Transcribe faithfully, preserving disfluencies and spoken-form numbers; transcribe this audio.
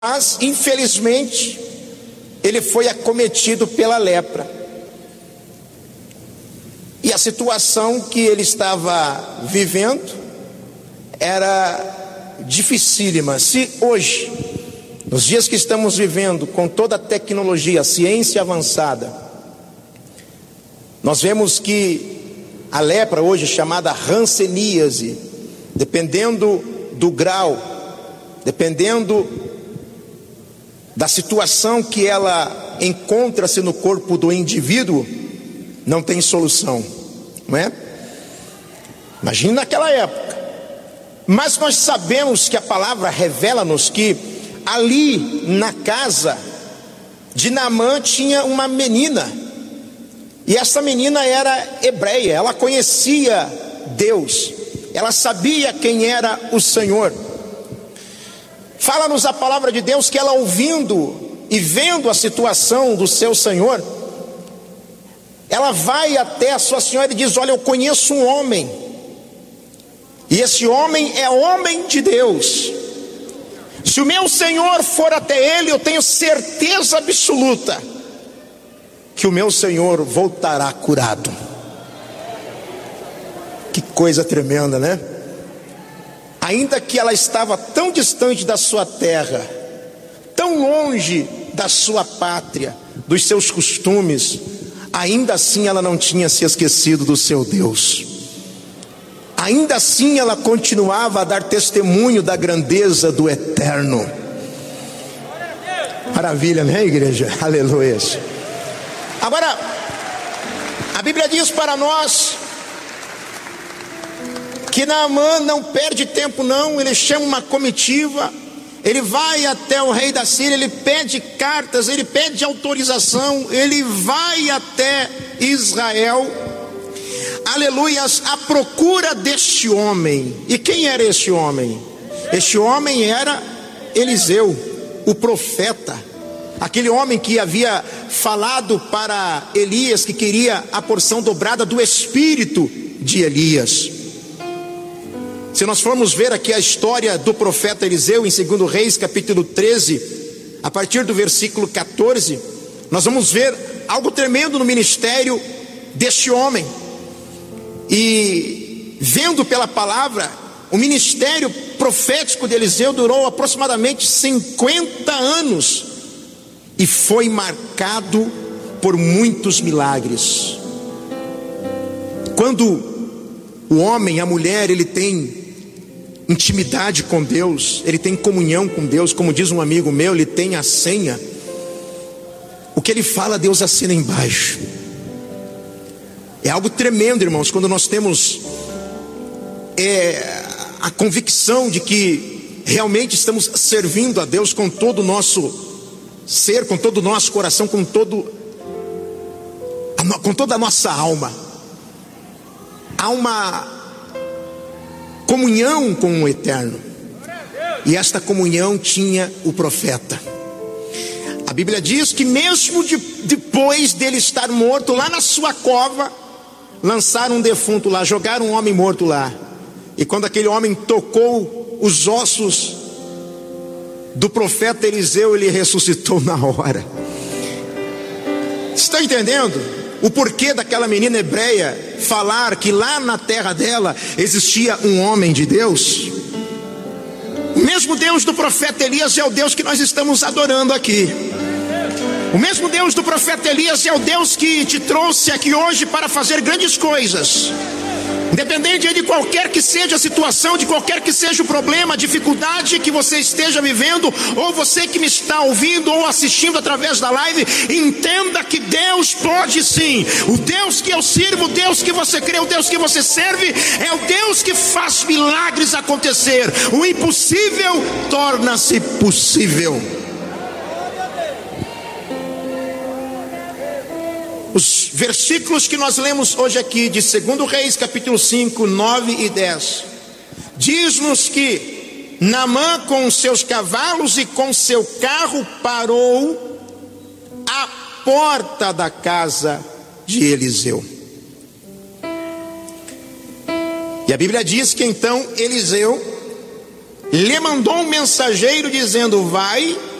Mas, infelizmente, ele foi acometido pela lepra. E a situação que ele estava vivendo era dificílima. Se hoje, nos dias que estamos vivendo, com toda a tecnologia, a ciência avançada, nós vemos que a lepra hoje, chamada hanseníase, dependendo do grau, dependendo da situação que ela encontra-se no corpo do indivíduo, não tem solução, não é? Imagine naquela época. Mas nós sabemos que a palavra revela-nos que ali na casa de Naamã tinha uma menina, e essa menina era hebreia, ela conhecia Deus, ela sabia quem era o Senhor. Fala-nos a palavra de Deus que ela, ouvindo e vendo a situação do seu senhor, ela vai até a sua senhora e diz: olha, eu conheço um homem, e esse homem é homem de Deus. Se o meu senhor for até ele, eu tenho certeza absoluta que o meu senhor voltará curado. Que coisa tremenda, né? Ainda que ela estava tão distante da sua terra, tão longe da sua pátria, dos seus costumes, ainda assim ela não tinha se esquecido do seu Deus. Ainda assim ela continuava a dar testemunho da grandeza do Eterno. Maravilha, né, igreja? Aleluia. Agora, a Bíblia diz para nós que Naamã não perde tempo não, ele chama uma comitiva, ele vai até o rei da Síria, ele pede cartas, ele pede autorização, ele vai até Israel, aleluias, à procura deste homem. E quem era este homem? Este homem era Eliseu, o profeta, aquele homem que havia falado para Elias que queria a porção dobrada do espírito de Elias. Se nós formos ver aqui a história do profeta Eliseu em segundo Reis capítulo treze, a partir do versículo quatorze, nós vamos ver algo tremendo no ministério deste homem. E vendo pela palavra, o ministério profético de Eliseu durou aproximadamente cinquenta anos e foi marcado por muitos milagres. Quando o homem, a mulher, ele tem intimidade com Deus, ele tem comunhão com Deus, como diz um amigo meu, ele tem a senha. O que ele fala, Deus assina embaixo. É algo tremendo, irmãos, quando nós temos é, a convicção de que realmente estamos servindo a Deus com todo o nosso ser, com todo o nosso coração, com, todo, com toda a nossa alma. Há uma comunhão com o Eterno, e esta comunhão tinha o profeta. A Bíblia diz que mesmo de, depois dele estar morto lá na sua cova, lançaram um defunto lá, jogaram um homem morto lá, e quando aquele homem tocou os ossos do profeta Eliseu, ele ressuscitou na hora. Está entendendo o porquê daquela menina hebreia falar que lá na terra dela existia um homem de Deus? O mesmo Deus do profeta Elias é o Deus que nós estamos adorando aqui. O mesmo Deus do profeta Elias é o Deus que te trouxe aqui hoje para fazer grandes coisas. Independente de qualquer que seja a situação, de qualquer que seja o problema, a dificuldade que você esteja vivendo, ou você que me está ouvindo ou assistindo através da live, entenda que Deus pode sim. O Deus que eu sirvo, o Deus que você crê, o Deus que você serve, é o Deus que faz milagres acontecer. O impossível torna-se possível. Os versículos que nós lemos hoje aqui de segundo Reis capítulo cinco, nove e dez, diz-nos que Naamã com seus cavalos e com seu carro parou à porta da casa de Eliseu. E a Bíblia diz que então Eliseu lhe mandou um mensageiro dizendo: vai